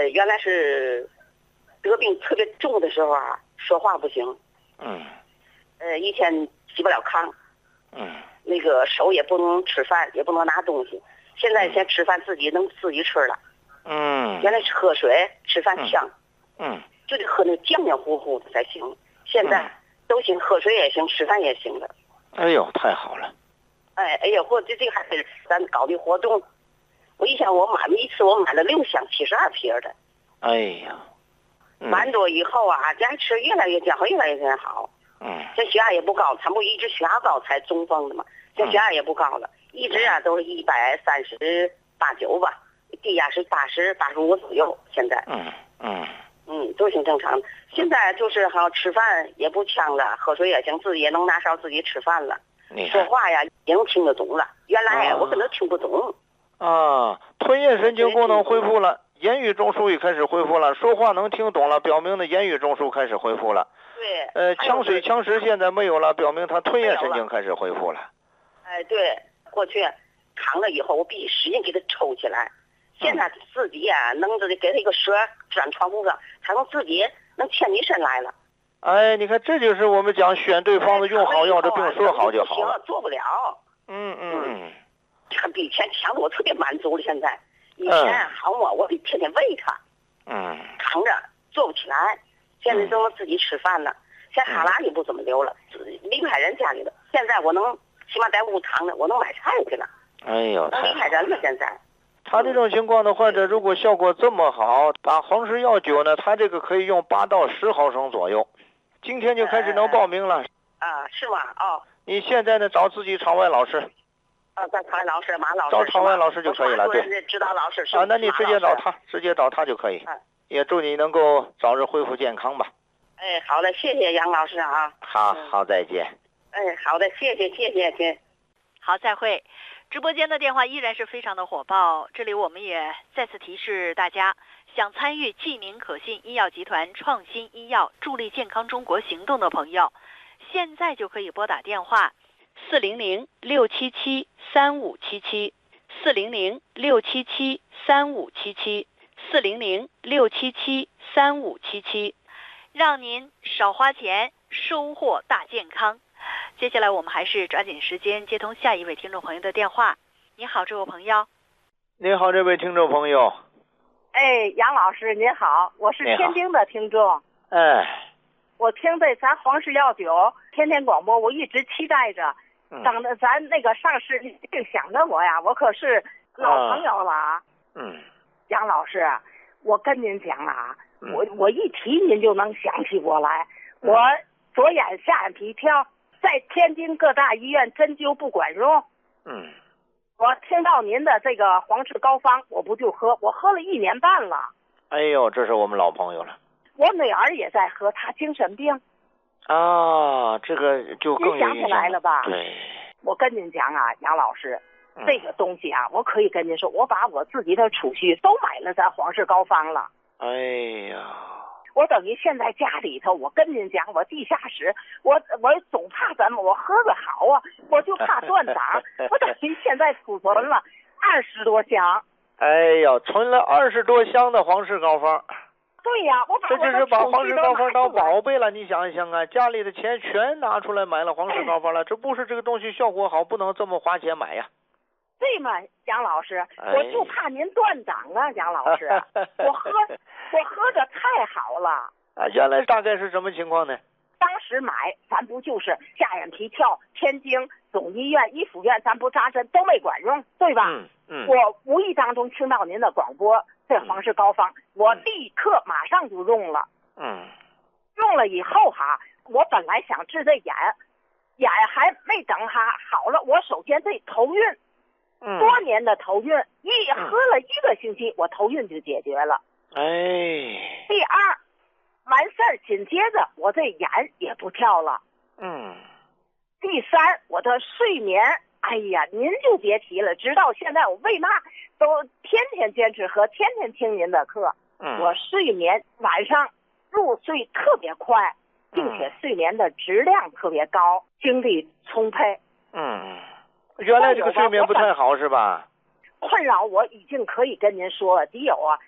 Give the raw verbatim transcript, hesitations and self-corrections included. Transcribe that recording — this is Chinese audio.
呃，原来是得病特别重的时候啊，说话不行。 嗯。 呃，以前起不了炕。 嗯。 那个手也不能吃饭，也不能拿东西。现在先吃饭自己能自己吃了。 嗯。 原来是喝水吃饭呛。 嗯。 就得喝那浆浆糊糊的才行。现在都行，喝水也行，吃饭也行了。 哎呦，太好了。 哎哎呀，或这这个还是咱搞的活动。我一想，我买一次我买了六箱七十二瓶的。 哎呀。 嗯、完多以后啊，这吃越来越健康，越来越好。 嗯。 这血压也不高，咱不一直血压高才中风的嘛。这血压也不高了，一直啊都是一百三十八九吧，低压是八十八十五左右。现在。 嗯嗯。 嗯，都挺正常的。现在就是好吃饭也不呛了，喝水也行，自己也能拿勺自己吃饭了。说话呀也能听得懂了。原来、啊、我根本听不懂。 啊，吞咽神经功能恢复了，言语中枢也开始恢复了，说话能听懂了，表明的言语中枢开始恢复了。 对。 呃，呛水呛食现在没有了，表明他吞咽神经开始恢复了。 哎，对，过去扛了以后，我必须使劲给他抽起来。现在自己呀、啊，能自己给他一个蛇粘窗户上，他能自己能牵起身来了。 哎，你看，这就是我们讲选对方子，用好药，这病说好就好了。 行，做不了。 嗯嗯嗯。 他比以前强的，我特别满足了。现在以前好嘛，我得天天喂他。 嗯。 扛着做不起来，现在都能自己吃饭了。现在哈喇也不怎么流了，离不开人家里的。现在我能起码在屋躺着，我能买菜去了。 哎呦， 能离开人了现在。 他这种情况的患者，如果效果这么好，打黄石药酒呢，他这个可以用八到十毫升左右。今天就开始能报名了。 啊，是吗？哦。 你现在呢，找自己场外老师。 啊，找场外老师，马老师。 找场外老师就可以了，对。 指导老师是。 啊，那你直接找他，直接找他就可以。 嗯。 也祝你能够早日恢复健康吧。 哎，好的，谢谢杨老师啊。 好，好，再见。 哎，好的，谢谢，谢谢，谢。 好，再会。直播间的电话依然是非常的火爆，这里我们也再次提示大家，想参与济宁可信医药集团创新医药助力健康中国行动的朋友，现在就可以拨打电话四零零六七七三五七七，四零零六七七三五七七，四零零六七七三五七七，让您少花钱，收获大健康。接下来我们还是抓紧时间接通下一位听众朋友的电话。你好，这位朋友。 你好，这位听众朋友。 哎，杨老师您好，我是天津的听众。 哎。 我听这咱黄石药酒天天广播，我一直期待着。 嗯、 等着咱那个上市，就想着我呀，我可是老朋友了啊。 嗯。 杨老师，我跟您讲啊， 嗯、 我我一提您就能想起我来。 嗯、 我左眼下眼皮跳。在天津各大医院针灸不管用， 嗯， 我听到您的这个黄氏膏方，我不就喝，我喝了一年半了。 哎呦，这是我们老朋友了。 我女儿也在喝，她精神病。 啊，这个就更有您想起来了吧？ 对。 我跟您讲啊，杨老师， 嗯、 这个东西啊，我可以跟您说，我把我自己的储蓄都买了咱黄氏膏方了。 哎呀。 我等于现在家里头，我跟您讲，我地下室，我我总怕咱们我喝个好啊，我就怕断档，我等于现在储存了二十多箱。 哎呀，存了二十多箱的黄氏膏方。 对呀，我把这就是把黄氏膏方当宝贝了。你想一想啊，家里的钱全拿出来买了黄氏膏方了，这不是这个东西效果好，不能这么花钱买呀。 对嘛，杨老师，我就怕您断档啊，杨老师，我喝我喝的太好了啊！原来大概是什么情况呢？ 当时买，咱不就是下眼皮跳，天津总医院、一府院，咱不扎针都没管用，对吧？ 嗯嗯。 我无意当中听到您的广播，这黄氏膏方，我立刻马上就用了。 嗯。 用了以后哈，我本来想治这眼，眼还没等哈好了，我首先这头晕。 嗯、 多年的头晕，一喝了一个星期，嗯、我头晕就解决了。 哎。 第二，完事儿紧接着我这眼也不跳了。 嗯。 第三，我的睡眠，哎呀，您就别提了，直到现在我为嘛都天天坚持喝，天天听您的课。 嗯。 我睡眠晚上入睡特别快，并且睡眠的质量特别高，精力充沛。 嗯。原来这个睡眠不太好是吧？ 困扰我已经可以跟您说了，得有啊